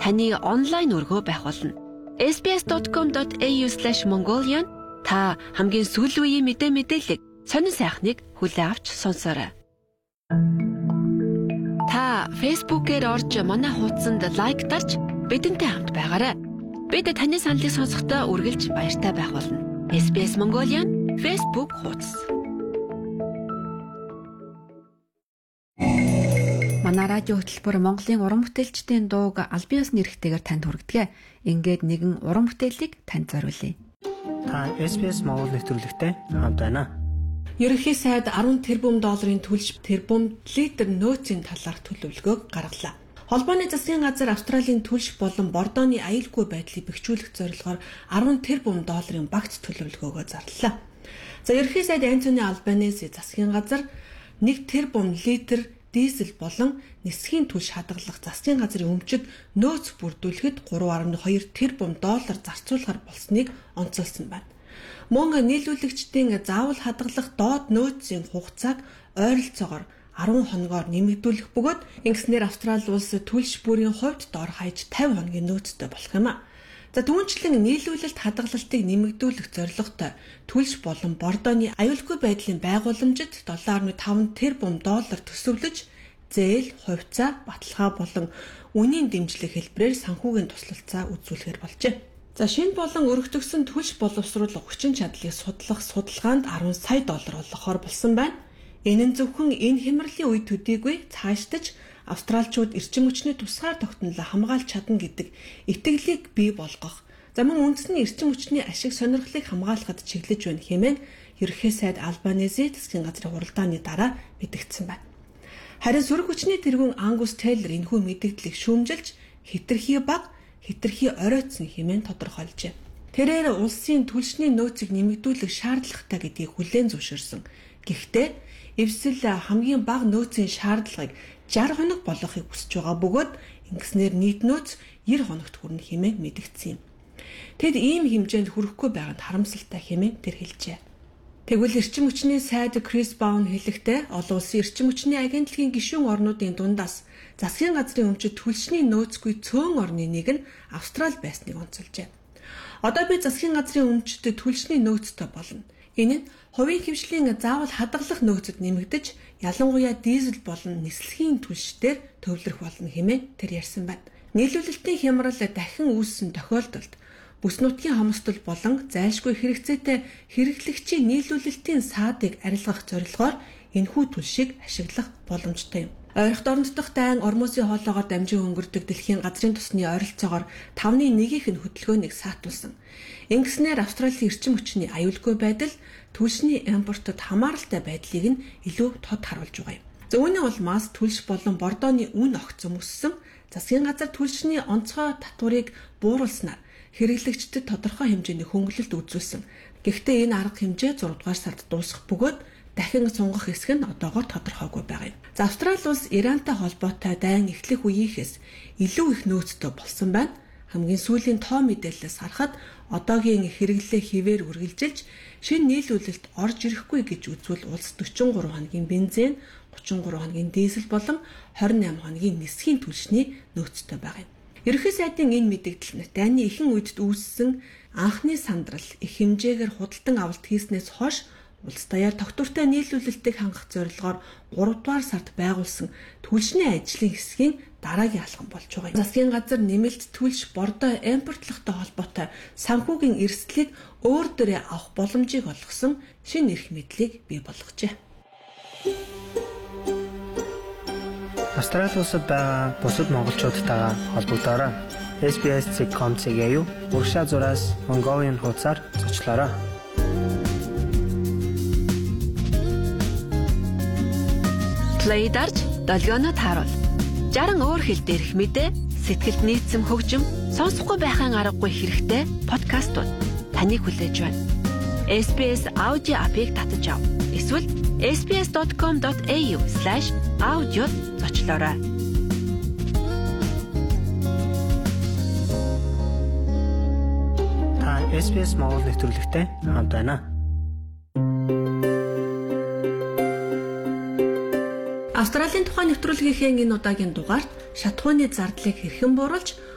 таны онлайн өргөө байх болно. sbs.com.au/mongolian та хамгийн сүүлийн үеийн мэдээллийг сонин сайхныг хүлээн авч сонсоорой. Та Facebook-ээр орж манай хуудсанд лайк дарж бидэнтэй хамт байгаарай. Бид таны саналыг сонсохдоо үргэлж баяртай байх болно. SBS Mongolian Facebook хуудас. Манай радио хөтөлбөр Монголын уран бүтээлчдийн дууг албан ёсны эрхтэйгээр танд хүргэдэг. Ингээд нэгэн уран бүтээлийг танд зориулъя. Та SBS Монгол нэвтрүүлэгтэй хамт байна. Ерөнхий сайд 10 тэрбум долларын түлш тэрбум литр нөөцийн талаарх төлөвлөгөөг гаргалаа. Холбооны засгийн газар Австралийн түлш болон бордооны аюулгүй байдлыг бэхжүүлэх зорилгоор 10 тэрбум долларын багц төлөвлөгөөгөө зарлалаа. За ерөнхий сайд Антони Албанеси засгийн газар 1 тэрбум литр дизель болон нисхийн түлш хадгалах засгийн газрын өмчөд нөөц бүрдүүлэхэд 3.2 тэрбум доллар зарцуулахар болсныг онцолсон байна. Мөн нийлүүлэгчдийн заавал хадгалах доод нөөцийн хугацааг ойролцоогоор 10 хоногоор нэмэгдүүлэх бөгөөд ингэснээр Австрали улс түлш бүрийн хувьд дор хаяж 50 хоногийн нөөцтэй болох юм а. За түүнчлэн нийлүүлэлт хадгалалтыг нэмэгдүүлэх зорилготой түлш болон бордооны аюулгүй байдлын байгууламжид 7.5 тэрбум доллар төсөвлөж зээл, хувьцаа, баталгаа болон үнийн дэмжлэг хэлбэрээр санхүүгийн туслалцаа үзүүлэхээр болжээ. За шинэ болон өргөтгсөн түлш боловсруулах хүчин чадлыг судлах судалгаанд 10 сая доллар олгохоор болсон байна. Энэ нь зөвхөн энэ хямралын үе төдийгүй цаашдаж австралчууд эрчим хүчний тусгаар тогтнолоо хамгаалж чадна гэдэг итгэлийг бий болгох. За мөн үндэсний эрчим хүчний ашиг сонирхлыг хамгаалахад чиглэж байна хэмээн ерөнхий сайд Албанеси засгийн газрын хуралдааны дараа мэдгдсэн байна. Харин сөрөг хүчний тэргүүн Ангус Тейлор энэхүү мэдээллийг шүүмжилж хэтэрхий баг, хэтэрхий оройтсон хэмээн тодорхойлжээ. Тэрээр улсын түлшний нөөцийг нэмэгдүүлэх шаардлагатай гэдгийг хүлээн зөвшөөрсөн. Гэхдээ эвсэл хамгийн бага нөөцийн шаардлагыг 60 хоног болгохыг хүсэж байгаа бөгөөд ингэснээр нийт нөөц 90 хоногт хүрнэ хэмээн мэдгдсэн юм. Тэд ийм хэмжээнд хүрэхгүй байгаанд харамсалтай хэмээн тэр хэлжээ. Тэгвэл эрчим хүчний сайд Крис Баун хэлэхдээ олон улсын эрчим хүчний агентлагийн гишүүн орнуудын дундаас засгийн газрын өмчөд түлшний нөөцгүй цөөн орны нэг нь Австрали байсныг онцолжээ. Одоо би засгийн газрын өмчөд түлшний нөөцтэй болно. Энэ нь хувийн хэмжлийн заавал хадгалах нөөцөд нэмэгдэж, ялангуяа дизель болон нислэгийн түлшээр төвлөрөх болно хэмээн тэр ярьсан байна. Нийлүүлэлтийн хямрал дахин үүссэн тохиолдолд бүс нутгийн хомсдол болон зайлшгүй хэрэгцээтэй хэрэглэгчийн нийлүүлэлтийн саадыг арилгах зорилгоор энэхүү түлшийг ашиглах боломжтой юм. Ойрхон оронд дахь дайн ормосын хоолоогоор дамжин өнгөрдөг дэлхийн газрын тосны ойролцоогоор 5/1-ийнх нь хөдөлгөөнийг саатуулсан. Ингэснээр Австралийн эрчим хүчний аюулгүй байдал түлшний импортод хамааралтай байдлыг нь илүү тод харуулж байгаа юм. За үүний улмаас түлш болон бордооны үн огцом өссөн. Засгийн газар түлшний онцгой татварыг бууруулснаар хэрэглэгчдэд тодорхой хэмжээний хөнгөлөлт үзүүлсэн. Гэхдээ энэ арга хэмжээ 6 дугаар сард дуусах бөгөөд дахин сунгах хэсэг нь одоогоор тодорхойгүй байгаа юм. За Австрали улс Ирантай холбоотой дайн эхлэх үеийнхээс илүү их нөөцтэй болсон байна. Хамгийн сүүлийн тоо мэдээлэлээс харахад одоогийн хэрэглээ хിവэр үргэлжилж шинэ нийлүүлэлт орж ирэхгүй гэж үзвэл улс 43 хоногийн бензин, 33 хоногийн дизель болон 28 хоногийн нисхийн түлшний нөөцтэй байгаа юм. Ерөнхий сайдын энэ мэдээлэл нь дайны ихэнх үедд үүссэн анхны сандрал их хэмжээгээр худалдан авалт хийснээс хойш улс даяар тогтвортой нийлүүлэлтийг хангах зорилгоор 3 дугаар сард байгуулсан түлшний ажлын хэсгийн дараагийн алхам болж байгаа юм. Засгийн газар нэмэлт түлш бордоо импортлохтой холбоотой санхүүгийн эрсдлийг өөр дээрээ авах боломжийг олгосон шинэ эрх мэдлийг бий болгожээ. Австрали улсад байгаа бусад монголчуудтайгаа холбогдоорой. SBS.com.cg-ийг урагшаа зураас Mongolian хуудасаар зочлоорой. Play дарж долгионоо тааруул. 60 өөр хэл дээрх мэдээ, сэтгэлд нийцсэн хөгжим, сонсохгүй байхын аргагүй хэрэгтэй подкастууд таныг хүлээж байна. SBS аудио апыг татаж ав. Эсвэл sbs.com.au/audio зочлоорой. Та SBS Монгол нэвтрүүлэгтэй хамт байна. Австралийн тухайн нэвтрүүлгийнхээ энэ удаагийн дугаарт шатхууны зардлыг хэрхэн бууруулж